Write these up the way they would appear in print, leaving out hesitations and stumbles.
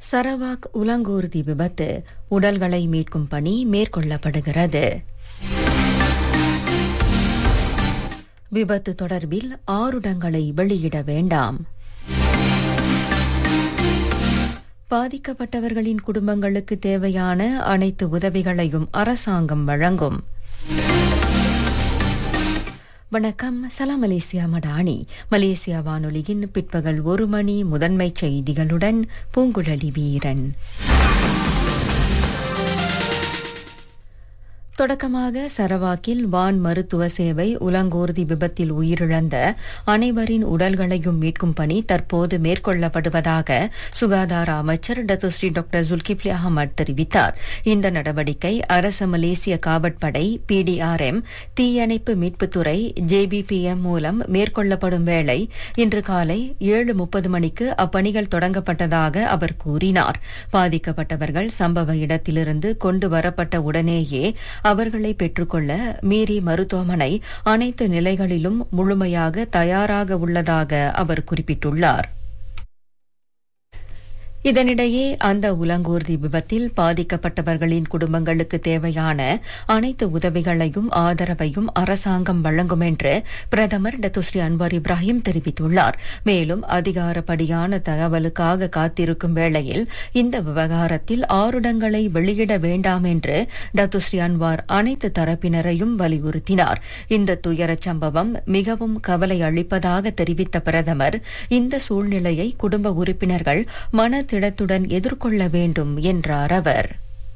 Sarawak உலங்கூர்தி விபத்து, உடல்களை மீட்கும் பணி மேற்கொள்ளப்படுகிறது. விபத்து தொடர்பில் ஆருடங்களை வெளியிட வேண்டாம். பாதிக்கப்பட்டவர்களின் குடும்பங்களுக்கு தேவையான அனைத்து உதவிகளையும் அரசாங்கம் வழங்கும். வணக்கம். சலாம் மலேசியா மடானி. மலேசியா வானொலியின் பிற்பகல் 1 மணி முதன்மைச் செய்திகளுடன் பூங்குழலி வீரன். தொடக்கமாக சரவாக்கில் வான் மருத்துவ சேவை உலங்கூர்தி விபத்தில் உயிரிழந்த அனைவரின் உடல்களையும் மீட்கும் பணி தற்போது மேற்கொள்ளப்படுவதாக சுகாதார அமைச்சர் டத்துஸ்ரீ டாக்டர் ஜுல்கிப்லி அகமட் தெரிவித்தார். இந்த நடவடிக்கை அரச மலேசிய காவற்படை PDRM தீயணைப்பு மீட்புத்துறை JBPM மூலம் மேற்கொள்ளப்படும் வேளை இன்று காலை 7:30 மணிக்கு அப்பணிகள் தொடங்கப்பட்டதாக அவர் கூறினார். பாதிக்கப்பட்டவர்கள் சம்பவ இடத்திலிருந்து கொண்டு வரப்பட்ட உடனேயே அவர்களை பெற்றுக்கொள்ள மீரி மருத்துவமனை அனைத்து நிலைகளிலும் முழுமையாக தயாராக உள்ளதாக அவர் குறிப்பிட்டுள்ளார். இதனிடையே அந்த உலங்கூர்தி விபத்தில் பாதிக்கப்பட்டவர்களின் குடும்பங்களுக்கு தேவையான அனைத்து உதவிகளையும் ஆதரவையும் அரசாங்கம் வழங்கும் என்று பிரதமர் டத்துஸ்ரீ அன்வார் இப்ராஹிம் தெரிவித்துள்ளார். மேலும் அதிகாரப்படியான தகவலுக்காக காத்திருக்கும் வேளையில் இந்த விவகாரத்தில் ஆருடங்களை வெளியிட வேண்டாம் என்று டத்துஸ்ரீ அன்வார் அனைத்து தரப்பினரையும் வலியுறுத்தினார். இந்த துயரச் சம்பவம் மிகவும் கவலை அளிப்பதாக தெரிவித்த பிரதமர், இந்த சூழ்நிலையை குடும்ப உறுப்பினர்கள் திடத்துடன் எதிர்கொள்ள வேண்டும் என்றார் அவர்.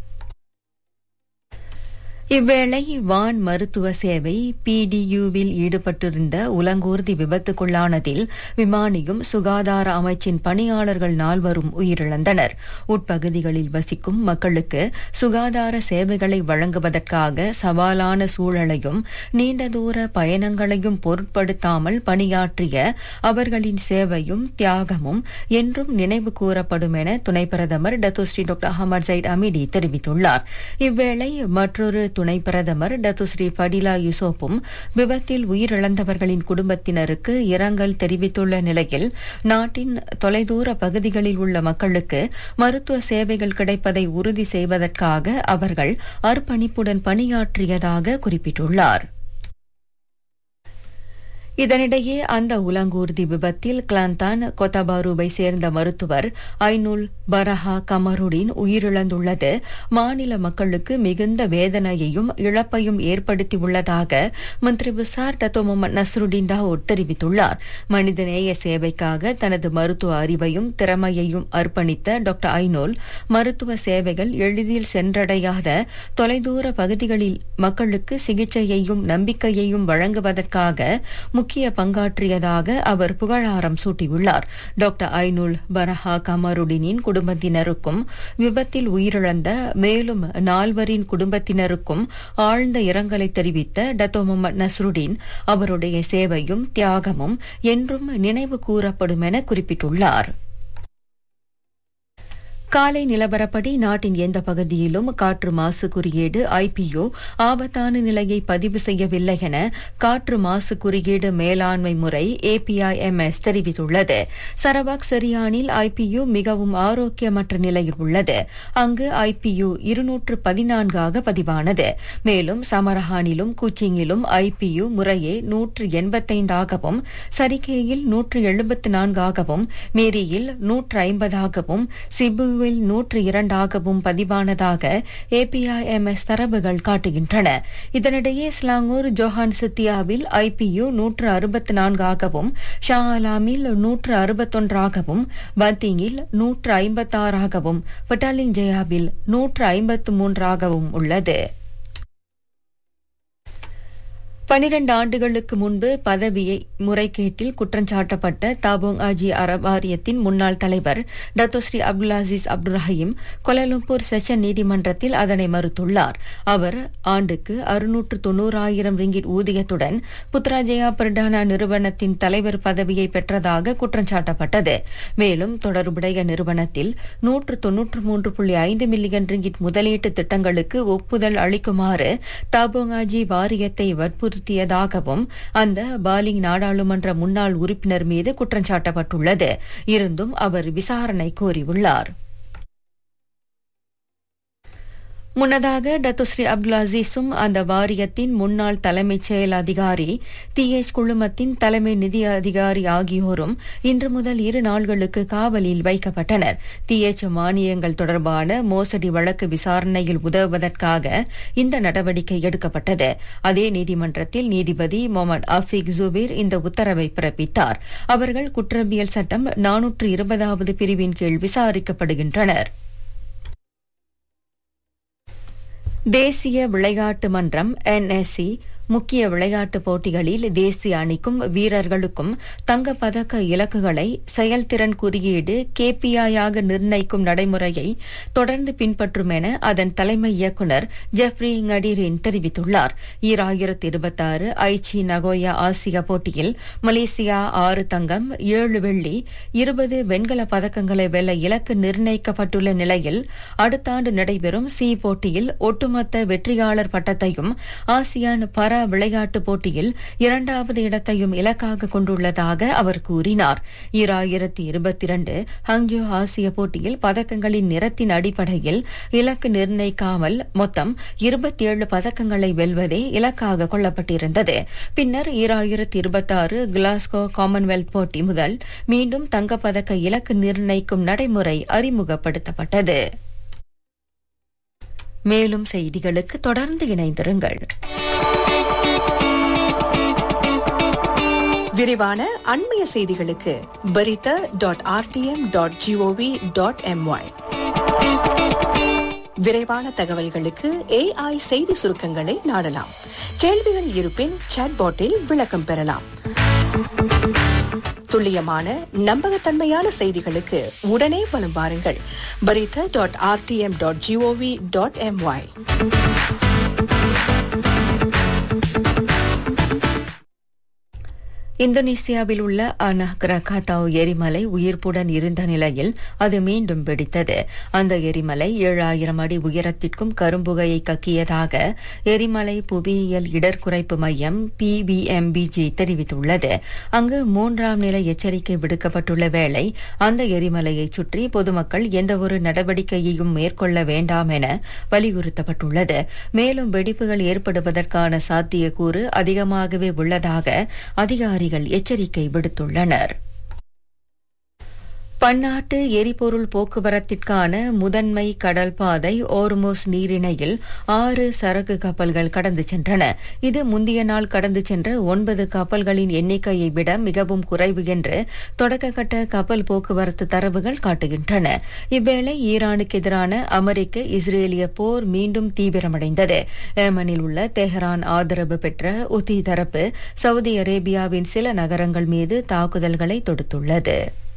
இவ்வேளை வான் மருத்துவ சேவை PDUவில் ஈடுபட்டிருந்த உலங்கூர்தி விபத்துக்குள்ளானதில் விமானியும் சுகாதார அமைச்சின் பணியாளர்கள் 4 உயிரிழந்தனர். உட்பகுதிகளில் வசிக்கும் மக்களுக்கு சுகாதார சேவைகளை வழங்குவதற்காக சவாலான சூழலையும் நீண்ட தூர பயணங்களையும் பொருட்படுத்தாமல் பணியாற்றிய அவர்களின் சேவையும் தியாகமும் என்றும் நினைவு கூறப்படும் என துணை பிரதமர் டத்துஸ்ரீ டாக்டர் அஹமத் ஜைட் அமிடி தெரிவித்துள்ளார். இவ்வேளை மற்றொரு துணை பிரதமர் டத்துஸ்ரீ ஃபடிலா யூசோப்பும் விபத்தில் உயிரிழந்தவர்களின் குடும்பத்தினருக்கு இரங்கல் தெரிவித்துள்ள நிலையில் நாட்டின் தொலைதூர பகுதிகளில் உள்ள மக்களுக்கு மருத்துவ சேவைகள் கிடைப்பதை உறுதி செய்வதற்காக அவர்கள் அர்ப்பணிப்புடன் பணியாற்றியதாக குறிப்பிட்டுள்ளார். இதனிடையே அந்த உலங்கூர்தி விபத்தில் கிளாந்தான் கொத்தபாருவை சேர்ந்த மருத்துவர் ஐனுல் பரஹா கமருடின் உயிரிழந்துள்ளது மாநில மக்களுக்கு மிகுந்த வேதனையையும் இழப்பையும் ஏற்படுத்தியுள்ளதாக மந்திரி பிசார் டத்தோ முகமது நஸ்ருடின் தாவூத் தெரிவித்துள்ளார். மனிதநேய சேவைக்காக தனது மருத்துவ அறிவையும் திறமையையும் அர்ப்பணித்த டாக்டர் ஐனுல் மருத்துவ சேவைகள் எளிதில் சென்றடையாத தொலைதூர பகுதிகளில் மக்களுக்கு சிகிச்சையையும் நம்பிக்கையையும் வழங்குவதற்காக முக்கிய பங்காற்றியதாக அவர் புகழாரம் சூட்டியுள்ளார். டாக்டர் ஐனுல் பரஹா கமருடினின் குடும்பத்தினருக்கும் விபத்தில் உயிரிழந்த மேலும் 4 குடும்பத்தினருக்கும் ஆழ்ந்த இரங்கலை தெரிவித்த டத்தோ முகமது நஸ்ருடின் அவருடைய சேவையும் தியாகமும் என்றும் நினைவு கூறப்படும் என குறிப்பிட்டுள்ளார். காலை நிலவரப்படி நாட்டின் எந்த பகுதியிலும் காற்று மாசு குறியீடு IPU ஆபத்தான நிலையை பதிவு செய்யவில்லை என காற்று மாசு குறியீடு மேலாண்மை முறை APIMS தெரிவித்துள்ளது. சரவாக் சரியானில் IPU மிகவும் ஆரோக்கியமற்ற நிலையில் உள்ளது. அங்கு IPU 214 பதிவானது. மேலும் சமரஹானிலும் குச்சிங்கிலும் IPU முறையே 185 சரிகேயில் 174 மேரியில் 150 சிபு 102 பதிவானதாக APIMS தரவுகள் காட்டுகின்றன. இதனிடையே ஸ்லாங்கூர் ஜோஹான் சித்தியாவில் IPU 164 ஷாலாமில் 161 பத்திங்கில் 156 பட்டாலிங் ஜெயாவில் 153 உள்ளது. 12 ஆண்டுகளுக்கு முன்பு பதவியை முறைகேட்டில் குற்றஞ்சாட்டப்பட்ட தாபோங் ஆஜி அரப் வாரியத்தின் முன்னாள் தலைவர் Datuk Seri Abdul Azeez Abdul Rahim Kuala Lumpur session நீதிமன்றத்தில் அதனை மறுத்துள்ளார். அவர் ஆண்டுக்கு 690,000 ரிங்கிட் ஊதியத்துடன் புத்ராஜயா பிரடானா நிறுவனத்தின் தலைவர் பதவியை பெற்றதாக குற்றஞ்சாட்டப்பட்டது. மேலும் தொடர்புடைய நிறுவனத்தில் 193.5 மில்லியன் ரிங்கிட் முதலீட்டு திட்டங்களுக்கு ஒப்புதல் அளிக்குமாறு தாபோங் ஆஜி வாரியத்தை வற்புறுத்தியதாகவும் அந்த பாலிங் நாடாளுமன்ற முன்னாள் உறுப்பினர் மீது குற்றஞ்சாட்டப்பட்டுள்ளது. இருந்தும் அவர் விசாரணை கோரியுள்ளார். முன்னதாக டத்துஸ்ரீ அப்துல் அசீஸும் அந்த வாரியத்தின் முன்னாள் தலைமைச் செயல் அதிகாரி TH குழுமத்தின் தலைமை நிதி அதிகாரி ஆகியோரும் இன்று முதல் 2 நாள்களுக்கு காவலில் வைக்கப்பட்டனர். TH மானியங்கள் தொடர்பான மோசடி வழக்கு விசாரணையில் உதவுவதற்காக இந்த நடவடிக்கை எடுக்கப்பட்டது. அதே நீதிமன்றத்தில் நீதிபதி முகமது அஃபீக் ஜுபீர் இந்த உத்தரவை பிறப்பித்தார். அவர்கள் குற்றவியல் சட்டம் 420வது பிரிவின் கீழ் விசாரிக்கப்படுகின்றனர். தேசிய விளையாட்டு மன்றம் NSC முக்கிய விளையாட்டுப் போட்டிகளில் தேசிய அணிக்கும் வீரர்களுக்கும் தங்கப்பதக்க இலக்குகளை செயல்திறன் குறியீடு KPI-ஆக நிர்ணயிக்கும் நடைமுறையை தொடர்ந்து பின்பற்றும் என அதன் தலைமை இயக்குநர் ஜெஃப்ரி ngadirin தெரிவித்துள்ளார். 2026 ஐச்சி நகோயா ஆசிய போட்டியில் மலேசியா 6 தங்கம் 7 வெள்ளி 20 வெண்கல பதக்கங்களை வெல்ல இலக்கு நிர்ணயிக்கப்பட்டுள்ள நிலையில் அடுத்த ஆண்டு நடைபெறும் C போட்டியில் ஒட்டுமொத்த வெற்றியாளர் பட்டத்தையும் ஆசியான் பர விளையாட்டுப் போட்டியில் 2வது இடத்தையும் இலக்காக கொண்டுள்ளதாக அவர் கூறினார். 2022 ஹங்ஜோ ஆசிய போட்டியில் பதக்கங்களின் நிறத்தின் அடிப்படையில் இலக்கு நிர்ணயிக்காமல் மொத்தம் 27 பதக்கங்களை வெல்வதே இலக்காக கொள்ளப்பட்டிருந்தது. பின்னர் 2026 கிளாஸ்கோ காமன்வெல்த் போட்டி முதல் மீண்டும் தங்கப்பதக்க இலக்கு நிர்ணயிக்கும் நடைமுறை அறிமுகப்படுத்தப்பட்டது. மேலும் செய்திகளுக்கு தொடர்ந்து இணைந்திருங்கள். விரிவான அண்மைய செய்திகளுக்கு berita.rtm.gov.my. விரைவான தகவல்களுக்கு AI செய்தி சுருக்கங்களை நாடலாம். கேள்விகள் இருப்பின் சாட்பாட்டில் விளக்கம் பெறலாம். துல்லியமான நம்பகத்தன்மையான செய்திகளுக்கு உடனே வலம் வாருங்கள். berita.rtm.gov.my. இந்தோனேசியாவில் உள்ள அனஹ் கிரகாத்தாவ் எரிமலை உயிர்ப்புடன் இருந்த நிலையில் அது மீண்டும் வெடித்தது. அந்த எரிமலை 7000 அடி உயரத்திற்கும் கரும்புகையை கக்கியதாக எரிமலை புவியியல் இடர்குறைப்பு மையம் PBMBG தெரிவித்துள்ளது. அங்கு 3ஆம் நிலை எச்சரிக்கை விடுக்கப்பட்டுள்ள வேளை அந்த எரிமலையை சுற்றி பொதுமக்கள் எந்தவொரு நடவடிக்கையையும் மேற்கொள்ள வேண்டாம் என வலியுறுத்தப்பட்டுள்ளது. மேலும் வெடிப்புகள் ஏற்படுவதற்கான சாத்தியக்கூறு அதிகமாகவே உள்ளதாக அதிகாரிகள் எச்சரிக்கை விடுத்துள்ளனர். பன்னாட்டு எரிபொருள் போக்குவரத்திற்கான முதன்மை கடல் பாதை ஓர்மோஸ் நீரிணையில் 6 சரக்கு கப்பல்கள் கடந்து சென்றன. இது முந்தைய நாள் கடந்து சென்ற 9 கப்பல்களின் எண்ணிக்கையை விட மிகவும் குறைவு என்று தொடக்கக்கட்ட கப்பல் போக்குவரத்து தரவுகள் காட்டுகின்றன. இவ்வேளை ஈரானுக்கு எதிரான அமெரிக்க இஸ்ரேலிய போர் மீண்டும் தீவிரமடைந்தது. ஏமனில் உள்ள தெஹ்ரான் ஆதரவு பெற்ற உதி தரப்பு சவுதி அரேபியாவின் சில நகரங்கள் மீது தாக்குதல்களை தொடுத்துள்ளது.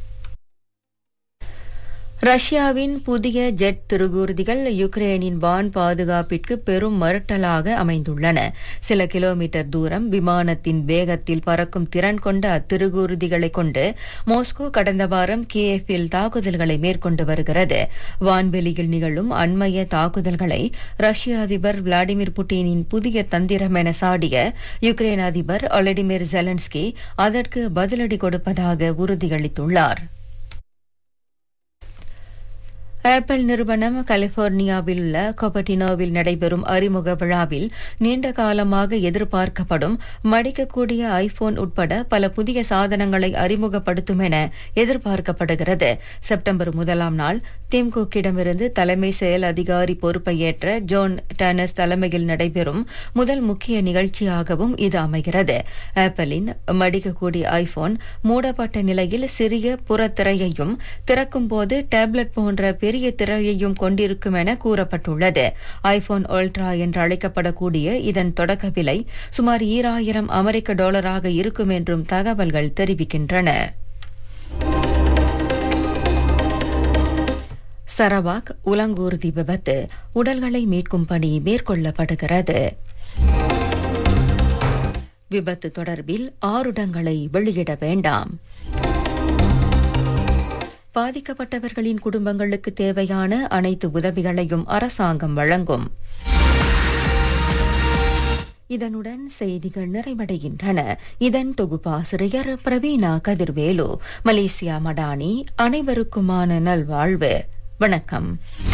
ரஷ்யாவின் புதிய ஜெட் திருகூர்திகள் யுக்ரேனின் வான் பாதுகாப்பிற்கு பெரும் மறுட்டலாக அமைந்துள்ளன. சில கிலோமீட்டர் தூரம் விமானத்தின் வேகத்தில் பறக்கும் திறன் கொண்ட அத்திருகூர்திகளை கொண்டு மாஸ்கோ கடந்த வாரம் கியேவில் தாக்குதல்களை மேற்கொண்டு வருகிறது. வான்வெளியில் நிகழும் அண்மைய தாக்குதல்களை ரஷ்ய அதிபர் விளாடிமிர் புட்டினின் புதிய தந்திரம் என சாடிய யுக்ரேன் அதிபர் ஒலடிமிர் ஜெலன்ஸ்கி அதற்கு பதிலடி கொடுப்பதாக உறுதியளித்துள்ளார். ஆப்பிள் நிறுவனம் கலிபோர்னியாவில் உள்ள கொபர்டினோவில் நடைபெறும் அறிமுக விழாவில் நீண்ட காலமாக எதிர்பார்க்கப்படும் மடிக்கக்கூடிய ஐபோன் உட்பட பல புதிய சாதனங்களை அறிமுகப்படுத்தும் என எதிர்பார்க்கப்படுகிறது. செப்டம்பர் 1ஆம் நாள் டிம் குக்கிடமிருந்து தலைமை செயல் அதிகாரி பொறுப்பை ஏற்ற ஜோன் டர்னஸ் தலைமையில் நடைபெறும் முதல் முக்கிய நிகழ்ச்சியாகவும் இது அமைகிறது. ஆப்பிளின் மடிக்கக்கூடிய ஐபோன் மூடப்பட்ட நிலையில் சிறிய புறத்திரையையும் திறக்கும் போது டேப்லெட் போன்ற பெரிய திரையையும் கொண்டிருக்கும் என கூறப்பட்டுள்ளது. ஐபோன் அல்ட்ரா என்று அழைக்கப்படக்கூடிய இதன் தொடக்க விலை சுமார் $2000 இருக்கும் என்றும் தகவல்கள் தெரிவிக்கின்றன. சரவாக் உலங்கூர்தி விபத்து, உடல்களை மீட்கும் பணி மேற்கொள்ளப்படுகிறது. விபத்து தொடர்பில் ஆருடங்களை வெளியிட வேண்டாம். பாதிக்கப்பட்டவர்களின் குடும்பங்களுக்கு தேவையான அனைத்து உதவிகளையும் அரசாங்கம் வழங்கும். இதனுடன் செய்திகள் நிறைவடைகின்றன. இதன் தொகுப்பாசிரியர் பிரவீணா கதிர்வேலு. மலேசியா மடானி. அனைவருக்குமான நல்வாழ்வு. வணக்கம்.